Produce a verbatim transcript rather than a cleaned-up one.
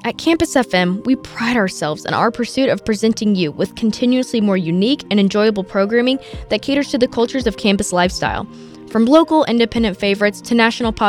At Campus F M, we pride ourselves in our pursuit of presenting you with continuously more unique and enjoyable programming that caters to the cultures of campus lifestyle. From local independent favorites to national pop